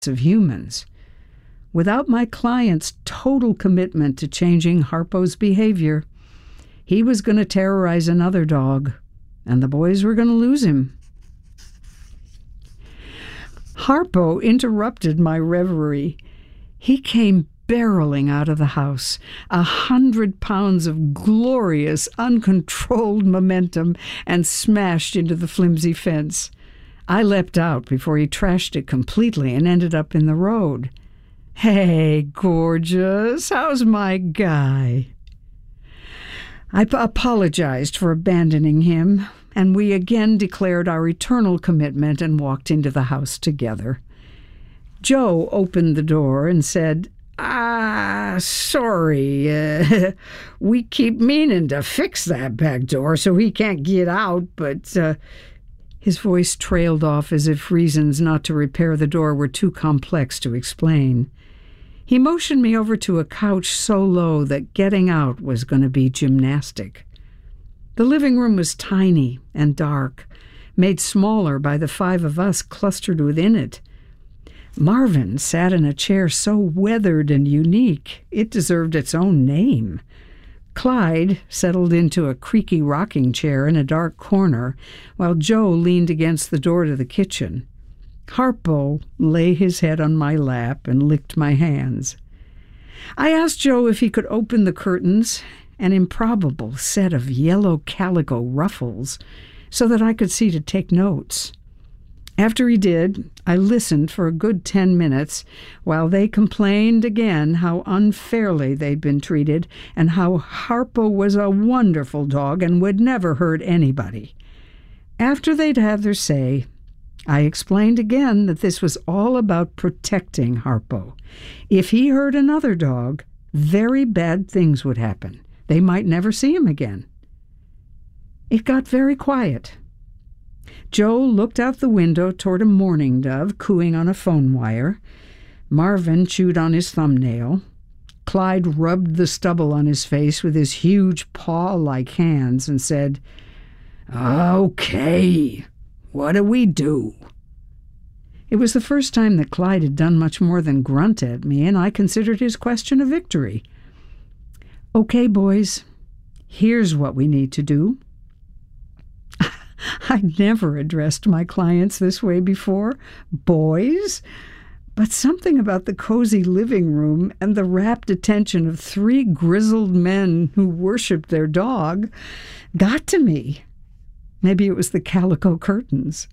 of humans. Without my client's total commitment to changing Harpo's behavior, he was going to terrorize another dog, and the boys were going to lose him. Harpo interrupted my reverie. He came barreling out of the house, 100 pounds of glorious, uncontrolled momentum, and smashed into the flimsy fence. I leapt out before he trashed it completely and ended up in the road. "Hey, gorgeous, how's my guy?" I apologized for abandoning him, and we again declared our eternal commitment and walked into the house together. Joe opened the door and said, Sorry, we keep meaning to fix that back door so he can't get out, but his voice trailed off as if reasons not to repair the door were too complex to explain. He motioned me over to a couch so low that getting out was going to be gymnastic. The living room was tiny and dark, made smaller by the 5 of us clustered within it. Marvin sat in a chair so weathered and unique, it deserved its own name. Clyde settled into a creaky rocking chair in a dark corner, while Joe leaned against the door to the kitchen. Harpo lay his head on my lap and licked my hands. I asked Joe if he could open the curtains, an improbable set of yellow calico ruffles, so that I could see to take notes. After he did, I listened for a good 10 minutes while they complained again how unfairly they'd been treated and how Harpo was a wonderful dog and would never hurt anybody. After they'd had their say, I explained again that this was all about protecting Harpo. If he hurt another dog, very bad things would happen. They might never see him again. It got very quiet. Joe looked out the window toward a mourning dove cooing on a phone wire. Marvin chewed on his thumbnail. Clyde rubbed the stubble on his face with his huge paw-like hands and said, "Okay, what do we do?" It was the first time that Clyde had done much more than grunt at me, and I considered his question a victory. "Okay, boys, here's what we need to do." I'd never addressed my clients this way before. Boys? But something about the cozy living room and the rapt attention of 3 grizzled men who worshipped their dog got to me. Maybe it was the calico curtains.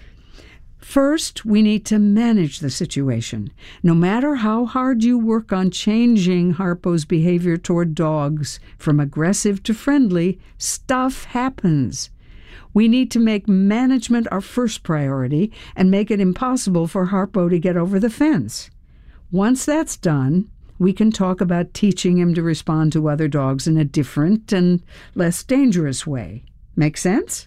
First, we need to manage the situation. No matter how hard you work on changing Harpo's behavior toward dogs, from aggressive to friendly, stuff happens. We need to make management our first priority and make it impossible for Harpo to get over the fence. Once that's done, we can talk about teaching him to respond to other dogs in a different and less dangerous way. Make sense?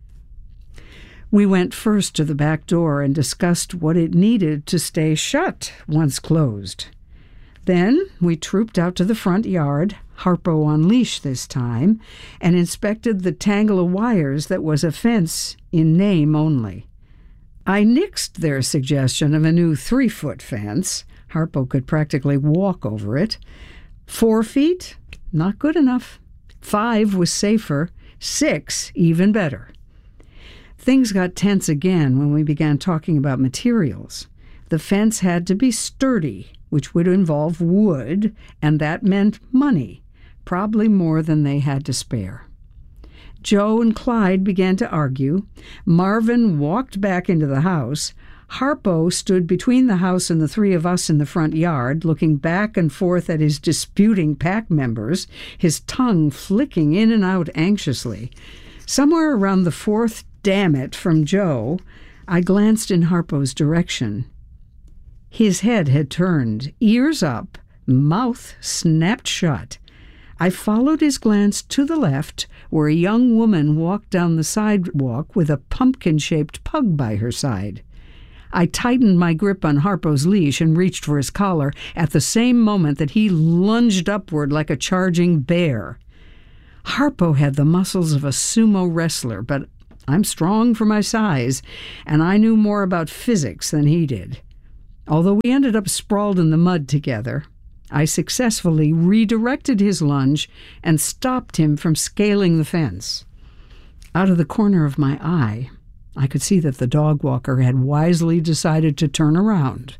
We went first to the back door and discussed what it needed to stay shut once closed. Then we trooped out to the front yard, Harpo on leash this time, and inspected the tangle of wires that was a fence in name only. I nixed their suggestion of a new 3-foot fence. Harpo could practically walk over it. 4 feet? Not good enough. 5 was safer. 6 even better. Things got tense again when we began talking about materials. The fence had to be sturdy, which would involve wood, and that meant money, probably more than they had to spare. Joe and Clyde began to argue. Marvin walked back into the house. Harpo stood between the house and the 3 of us in the front yard, looking back and forth at his disputing pack members, his tongue flicking in and out anxiously. Somewhere around the 4th "damn it" from Joe, I glanced in Harpo's direction. His head had turned, ears up, mouth snapped shut. I followed his glance to the left, where a young woman walked down the sidewalk with a pumpkin-shaped pug by her side. I tightened my grip on Harpo's leash and reached for his collar at the same moment that he lunged upward like a charging bear. Harpo had the muscles of a sumo wrestler, but I'm strong for my size, and I knew more about physics than he did. Although we ended up sprawled in the mud together, I successfully redirected his lunge and stopped him from scaling the fence. Out of the corner of my eye, I could see that the dog walker had wisely decided to turn around.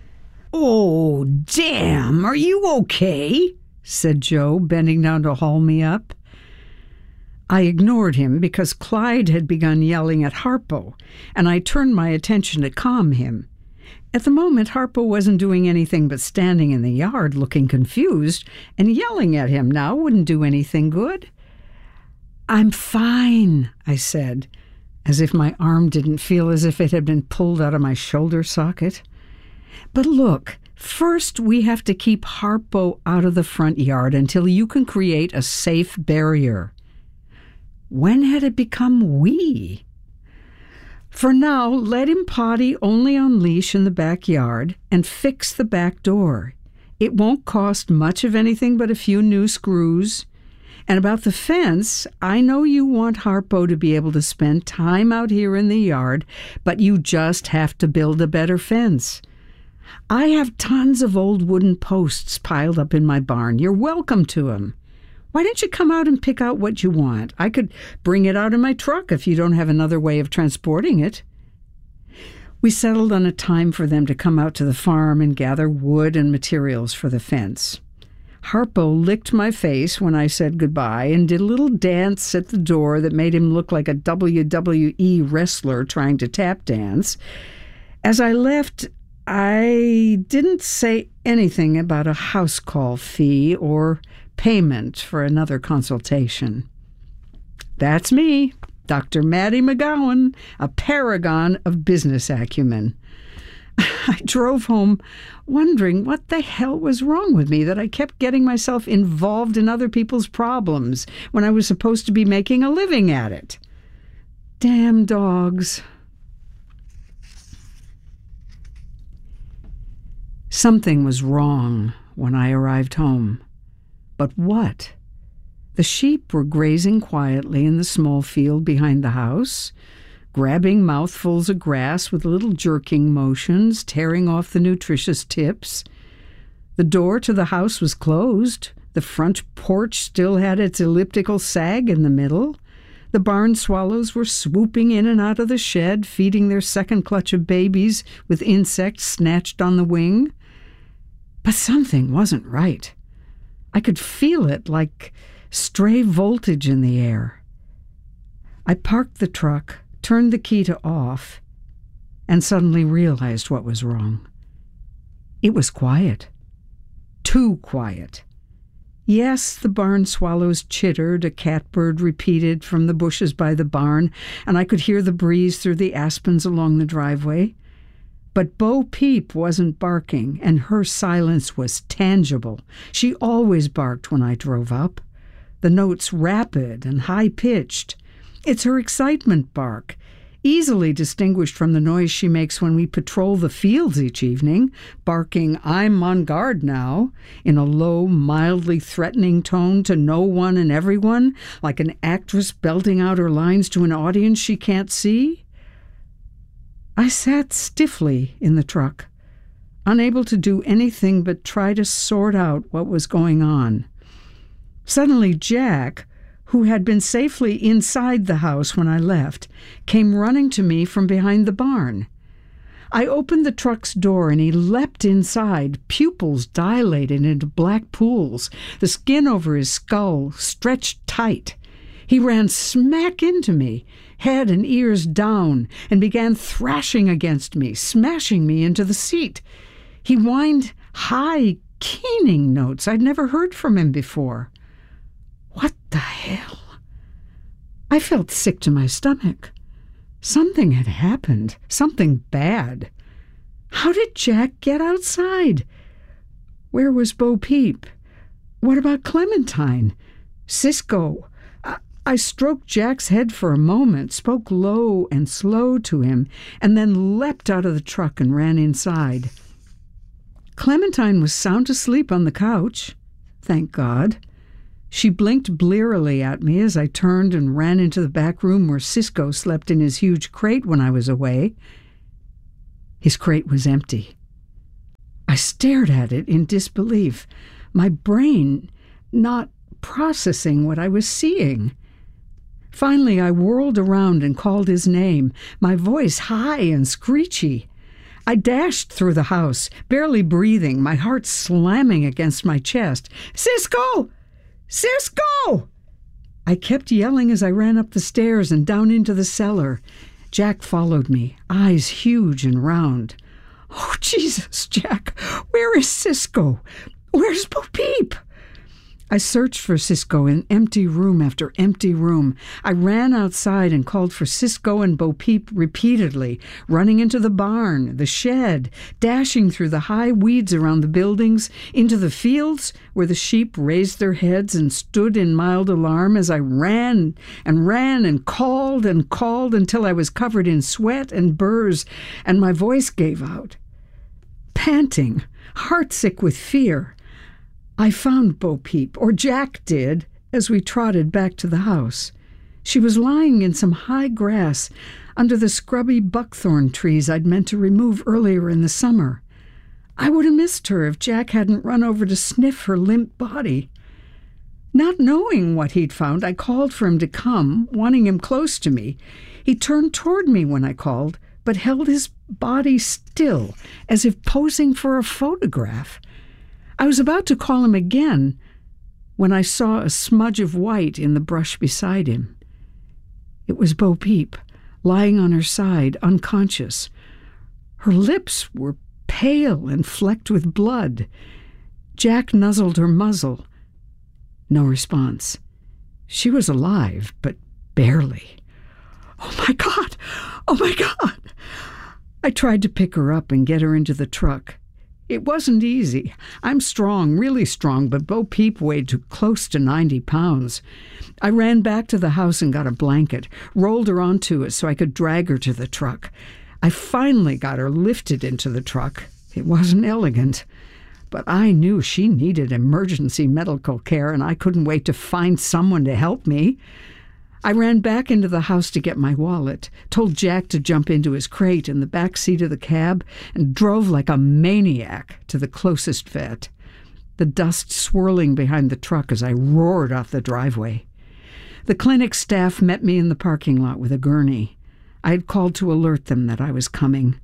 "Oh, damn, are you okay?" said Joe, bending down to haul me up. I ignored him because Clyde had begun yelling at Harpo, and I turned my attention to calm him. At the moment, Harpo wasn't doing anything but standing in the yard looking confused, and yelling at him now wouldn't do anything good. "I'm fine," I said, as if my arm didn't feel as if it had been pulled out of my shoulder socket. "But look, first we have to keep Harpo out of the front yard until you can create a safe barrier." When had it become we? "For now, let him potty only on leash in the backyard and fix the back door. It won't cost much of anything but a few new screws. And about the fence, I know you want Harpo to be able to spend time out here in the yard, but you just have to build a better fence. I have tons of old wooden posts piled up in my barn. You're welcome to 'em. Why don't you come out and pick out what you want? I could bring it out in my truck if you don't have another way of transporting it." We settled on a time for them to come out to the farm and gather wood and materials for the fence. Harpo licked my face when I said goodbye and did a little dance at the door that made him look like a WWE wrestler trying to tap dance. As I left, I didn't say anything about a house call fee or payment for another consultation. That's me, Dr. Maddie McGowan, a paragon of business acumen. I drove home wondering what the hell was wrong with me that I kept getting myself involved in other people's problems when I was supposed to be making a living at it. Damn dogs. Something was wrong when I arrived home. But what? The sheep were grazing quietly in the small field behind the house, grabbing mouthfuls of grass with little jerking motions, tearing off the nutritious tips. The door to the house was closed. The front porch still had its elliptical sag in the middle. The barn swallows were swooping in and out of the shed, feeding their second clutch of babies with insects snatched on the wing. But something wasn't right. I could feel it like stray voltage in the air. I parked the truck, turned the key to off, and suddenly realized what was wrong. It was quiet. Too quiet. Yes, the barn swallows chittered, a catbird repeated from the bushes by the barn, and I could hear the breeze through the aspens along the driveway. But Bo Peep wasn't barking, and her silence was tangible. She always barked when I drove up, the notes rapid and high-pitched. It's her excitement bark, easily distinguished from the noise she makes when we patrol the fields each evening, barking, "I'm on guard now," in a low, mildly threatening tone to no one and everyone, like an actress belting out her lines to an audience she can't see. I sat stiffly in the truck, unable to do anything but try to sort out what was going on. Suddenly Jack, who had been safely inside the house when I left, came running to me from behind the barn. I opened the truck's door and he leapt inside, pupils dilated into black pools, the skin over his skull stretched tight. He ran smack into me, head and ears down, and began thrashing against me, smashing me into the seat. He whined high, keening notes I'd never heard from him before. What the hell? I felt sick to my stomach. Something had happened, something bad. How did Jack get outside? Where was Bo Peep? What about Clementine? Cisco? I stroked Jack's head for a moment, spoke low and slow to him, and then leapt out of the truck and ran inside. Clementine was sound asleep on the couch, thank God. She blinked blearily at me as I turned and ran into the back room where Cisco slept in his huge crate when I was away. His crate was empty. stared at it in disbelief, my brain not processing what I was seeing. Finally, I whirled around and called his name, my voice high and screechy. I dashed through the house, barely breathing, my heart slamming against my chest. "Cisco! Cisco!" I kept yelling as I ran up the stairs and down into the cellar. Jack followed me, eyes huge and round. "Oh, Jesus, Jack, where is Cisco? Where's Bo Peep?" I searched for Cisco in empty room after empty room. I ran outside and called for Cisco and Bo Peep repeatedly, running into the barn, the shed, dashing through the high weeds around the buildings, into the fields where the sheep raised their heads and stood in mild alarm as I ran and called until I was covered in sweat and burrs and my voice gave out. Panting, heartsick with fear, I found Bo Peep, or Jack did, as we trotted back to the house. She was lying in some high grass under the scrubby buckthorn trees I'd meant to remove earlier in the summer. I would have missed her if Jack hadn't run over to sniff her limp body. Not knowing what he'd found, I called for him to come, wanting him close to me. He turned toward me when I called, but held his body still, as if posing for a photograph. I was about to call him again when I saw a smudge of white in the brush beside him. It was Bo Peep, lying on her side, unconscious. Her lips were pale and flecked with blood. Jack nuzzled her muzzle. No response. She was alive, but barely. "Oh, my God! Oh, my God!" I tried to pick her up and get her into the truck. It wasn't easy. I'm strong, really strong, but Bo Peep weighed close to 90 pounds. I ran back to the house and got a blanket, rolled her onto it so I could drag her to the truck. I finally got her lifted into the truck. It wasn't elegant, but I knew she needed emergency medical care, and I couldn't wait to find someone to help me. I ran back into the house to get my wallet, told Jack to jump into his crate in the back seat of the cab, and drove like a maniac to the closest vet, the dust swirling behind the truck as I roared off the driveway. The clinic staff met me in the parking lot with a gurney. I had called to alert them that I was coming.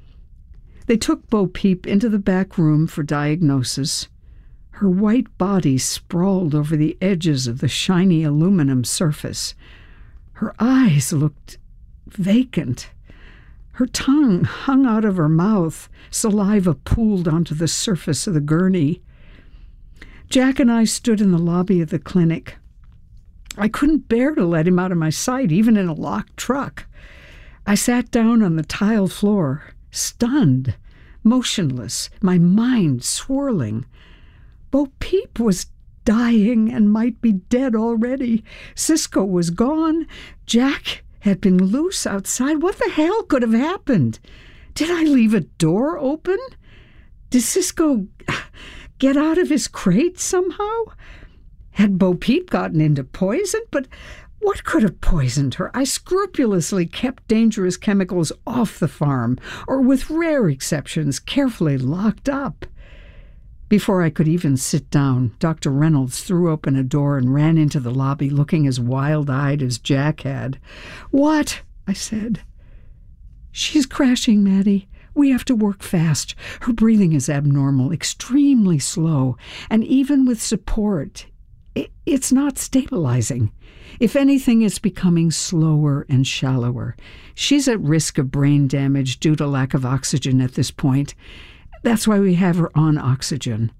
They took Bo Peep into the back room for diagnosis. Her white body sprawled over the edges of the shiny aluminum surface. Her eyes looked vacant. Her tongue hung out of her mouth. Saliva pooled onto the surface of the gurney. Jack and I stood in the lobby of the clinic. I couldn't bear to let him out of my sight, even in a locked truck. I sat down on the tile floor, stunned, motionless, my mind swirling. Bo Peep was dying and might be dead already. Cisco was gone. Jack had been loose outside. What the hell could have happened? Did I leave a door open? Did Cisco get out of his crate somehow? Had Bo Peep gotten into poison? But what could have poisoned her? I scrupulously kept dangerous chemicals off the farm, or with rare exceptions, carefully locked up. Before I could even sit down, Dr. Reynolds threw open a door and ran into the lobby looking as wild-eyed as Jack had. "What?" I said. "She's crashing, Maddie. We have to work fast. Her breathing is abnormal, extremely slow, and even with support, it's not stabilizing. If anything, it's becoming slower and shallower. She's at risk of brain damage due to lack of oxygen at this point. That's why we have her on oxygen.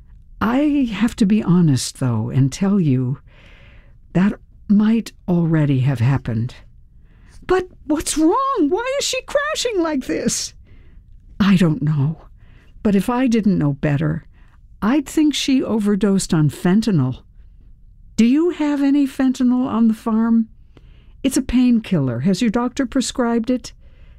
I have to be honest, though, and tell you that might already have happened." "But what's wrong? Why is she crashing like this?" "I don't know. But if I didn't know better, I'd think she overdosed on fentanyl. Do you have any fentanyl on the farm? It's a painkiller. Has your doctor prescribed it?"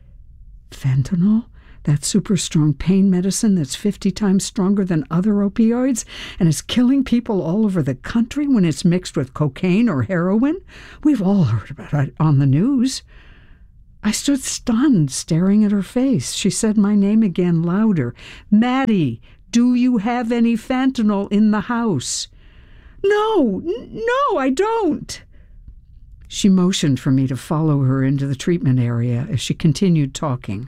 "Fentanyl? That super strong pain medicine that's 50 times stronger than other opioids and is killing people all over the country when it's mixed with cocaine or heroin? We've all heard about it on the news." I stood stunned, staring at her face. She said my name again, louder. "Maddie, do you have any fentanyl in the house?" No, I don't." She motioned for me to follow her into the treatment area as she continued talking.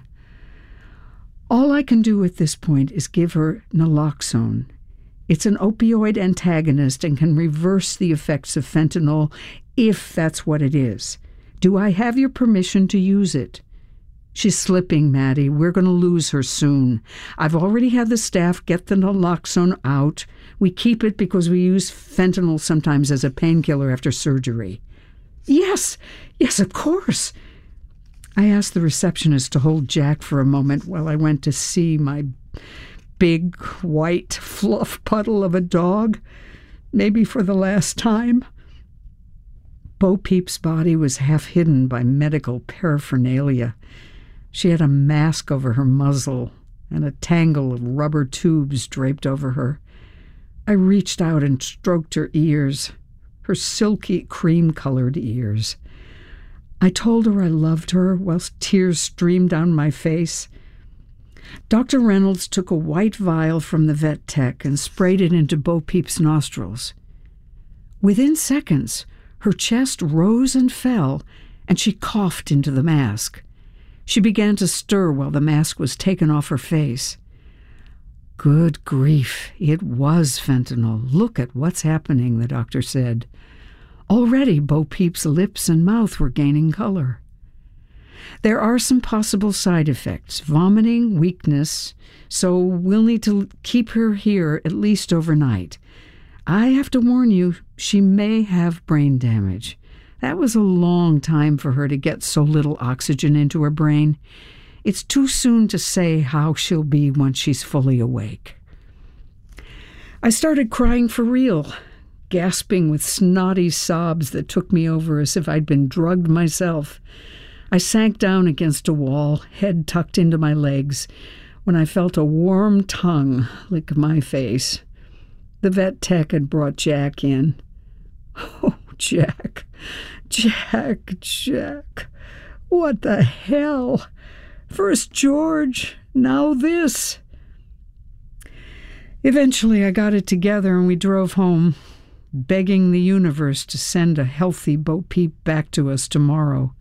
"All I can do at this point is give her naloxone. It's an opioid antagonist and can reverse the effects of fentanyl if that's what it is. Do I have your permission to use it?" "She's slipping, Maddie. We're going to lose her soon. I've already had the staff get the naloxone out. We keep it because we use fentanyl sometimes as a painkiller after surgery." Yes, of course." I asked the receptionist to hold Jack for a moment while I went to see my big white fluff puddle of a dog, maybe for the last time. Bo Peep's body was half hidden by medical paraphernalia. She had a mask over her muzzle and a tangle of rubber tubes draped over her. I reached out and stroked her ears, her silky cream-colored ears. I told her I loved her whilst tears streamed down my face. Dr. Reynolds took a white vial from the vet tech and sprayed it into Bo Peep's nostrils. Within seconds, her chest rose and fell, and she coughed into the mask. She began to stir while the mask was taken off her face. Good grief, it was fentanyl. Look at what's happening, the doctor said. Already Bo Peep's lips and mouth were gaining color. There are some possible side effects, vomiting, weakness, so we'll need to keep her here at least overnight. I have to warn you, she may have brain damage. That was a long time for her to get so little oxygen into her brain. It's too soon to say how she'll be once she's fully awake. I started crying for real, gasping with snotty sobs that took me over as if I'd been drugged myself. I sank down against a wall, head tucked into my legs, when I felt a warm tongue lick my face. The vet tech had brought Jack in. Oh, Jack. What the hell? First George, now this. Eventually I got it together and we drove home, begging the universe to send a healthy Bo Peep back to us tomorrow.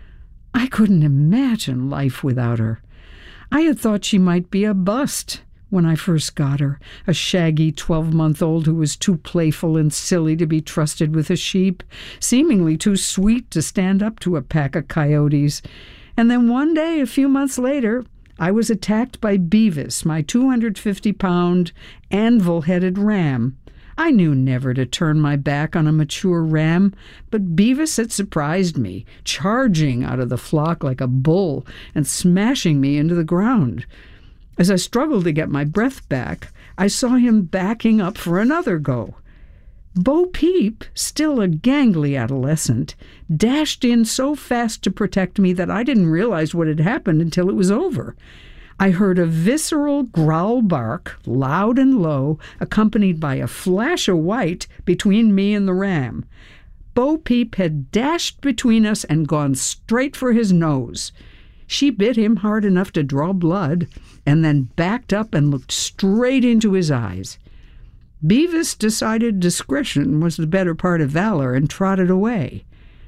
I couldn't imagine life without her. I had thought she might be a bust when I first got her, a shaggy 12-month-old who was too playful and silly to be trusted with a sheep, seemingly too sweet to stand up to a pack of coyotes. And then one day, a few months later, I was attacked by Beavis, my 250-pound, anvil-headed ram. I knew never to turn my back on a mature ram, but Beavis had surprised me, charging out of the flock like a bull and smashing me into the ground. As I struggled to get my breath back, I saw him backing up for another go. Bo Peep, still a gangly adolescent, dashed in so fast to protect me that I didn't realize what had happened until it was over. I heard a visceral growl bark, loud and low, accompanied by a flash of white between me and the ram. Bo Peep had dashed between us and gone straight for his nose. She bit him hard enough to draw blood, and then backed up and looked straight into his eyes. Beavis decided discretion was the better part of valor and trotted away.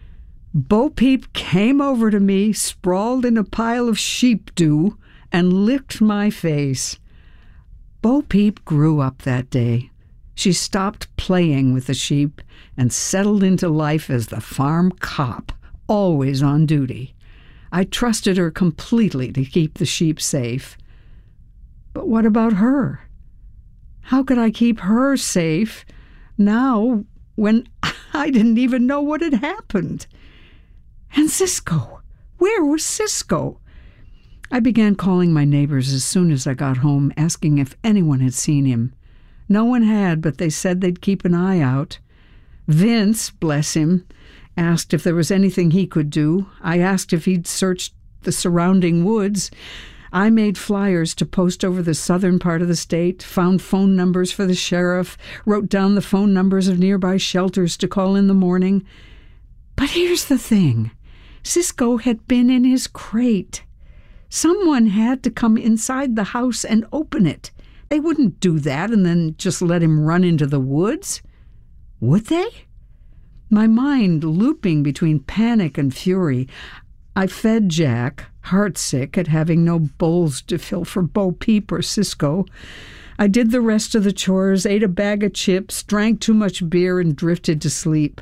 Bo Peep came over to me, sprawled in a pile of sheep dew, and licked my face. Bo Peep grew up that day. She stopped playing with the sheep and settled into life as the farm cop, always on duty. I trusted her completely to keep the sheep safe. But what about her? How could I keep her safe now when I didn't even know what had happened? And Cisco, where was Cisco? I began calling my neighbors as soon as I got home, asking if anyone had seen him. No one had, but they said they'd keep an eye out. Vince, bless him, asked if there was anything he could do. I asked if he'd searched the surrounding woods. I made flyers to post over the southern part of the state, found phone numbers for the sheriff, wrote down the phone numbers of nearby shelters to call in the morning. But here's the thing. Cisco had been in his crate. Someone had to come inside the house and open it. They wouldn't do that and then just let him run into the woods. Would they? My mind looping between panic and fury, I fed Jack, heartsick at having no bowls to fill for Bo Peep or Cisco. I did the rest of the chores, ate a bag of chips, drank too much beer, and drifted to sleep.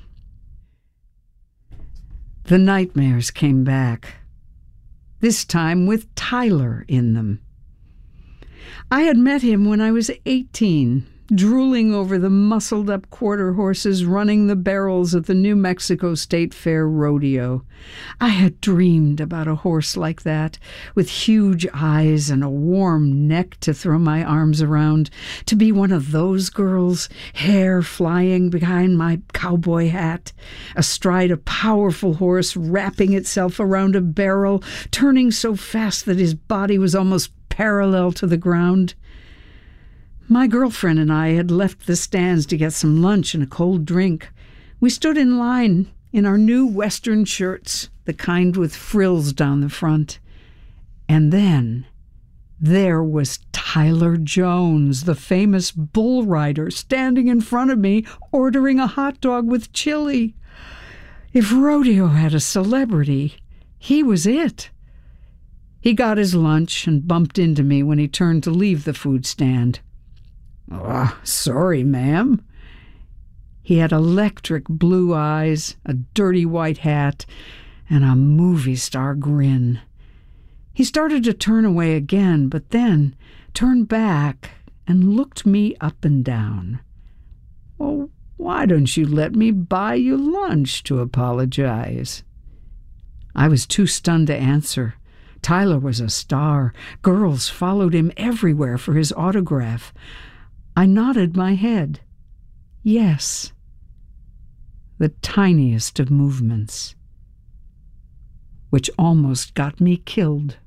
The nightmares came back, this time with Tyler in them. I had met him when I was 18, drooling over the muscled-up quarter horses running the barrels at the New Mexico State Fair rodeo. I had dreamed about a horse like that, with huge eyes and a warm neck to throw my arms around, to be one of those girls, hair flying behind my cowboy hat, astride a powerful horse wrapping itself around a barrel, turning so fast that his body was almost parallel to the ground. My girlfriend and I had left the stands to get some lunch and a cold drink. We stood in line in our new Western shirts, the kind with frills down the front. And then there was Tyler Jones, the famous bull rider, standing in front of me, ordering a hot dog with chili. If rodeo had a celebrity, he was it. He got his lunch and bumped into me when he turned to leave the food stand. "Oh, sorry, ma'am." He had electric blue eyes, a dirty white hat, and a movie star grin. He started to turn away again, but then turned back and looked me up and down. "Well, why don't you let me buy you lunch?" to apologize. I was too stunned to answer. Tyler was a star. Girls followed him everywhere for his autograph. I nodded my head. Yes. The tiniest of movements, which almost got me killed.